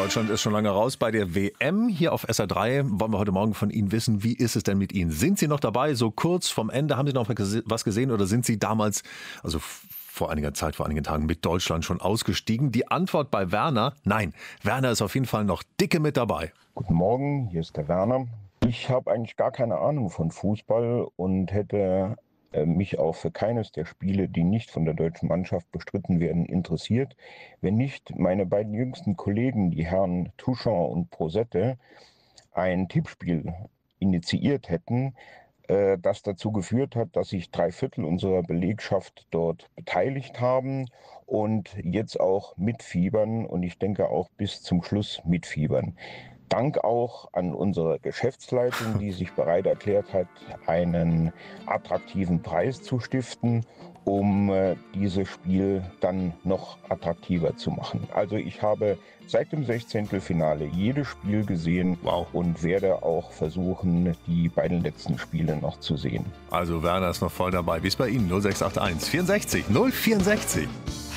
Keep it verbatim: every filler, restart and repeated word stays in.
Deutschland ist schon lange raus bei der W M. Hier auf S R drei wollen wir heute Morgen von Ihnen wissen, wie ist es denn mit Ihnen? Sind Sie noch dabei, so kurz vom Ende? Haben Sie noch was gesehen oder sind Sie damals, also vor einiger Zeit, vor einigen Tagen mit Deutschland schon ausgestiegen? Die Antwort bei Werner, nein. Werner ist auf jeden Fall noch dicke mit dabei. Guten Morgen, hier ist der Werner. Ich habe eigentlich gar keine Ahnung von Fußball und hätte äh, mich auch für keines der Spiele, die nicht von der deutschen Mannschaft bestritten werden, interessiert, wenn nicht meine beiden jüngsten Kollegen, die Herren Touchon und Prosette, ein Tippspiel initiiert hätten, äh, das dazu geführt hat, dass sich drei Viertel unserer Belegschaft dort beteiligt haben und jetzt auch mitfiebern und ich denke auch bis zum Schluss mitfiebern. Dank auch an unsere Geschäftsleitung, die sich bereit erklärt hat, einen attraktiven Preis zu stiften, um äh, dieses Spiel dann noch attraktiver zu machen. Also ich habe seit dem Sechzehntelfinale jedes Spiel gesehen. Wow. Und werde auch versuchen, die beiden letzten Spiele noch zu sehen. Also Werner ist noch voll dabei. Wie ist bei Ihnen? null sechs acht eins vierundsechzig null vierundsechzig.